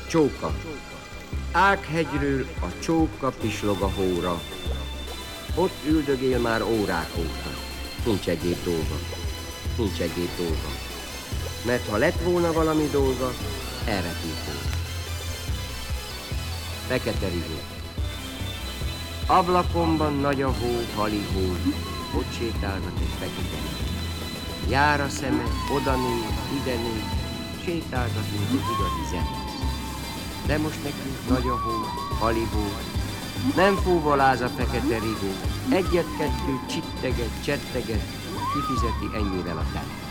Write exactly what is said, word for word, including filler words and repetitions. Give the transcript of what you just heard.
Csóka. Ághegyről a csóka pislog a hóra. Ott üldögél már órák óta. Nincs egyéb dolga. Nincs egyéb dolga. Mert ha lett volna valami dolga, elrepült volna. Fekete rigó. Ablakomban nagy a hó, hali hó. Ott sétálgat egy fekete rigó. Jár a szeme, oda néz, ide néz, sétálgat, mint egy igazi zenész. De most nekünk nagy a hó, halibó, nem fúvaláz a fekete rigó, egyet-kettőt csitteget, csetteget, kifizeti ennyivel a tele.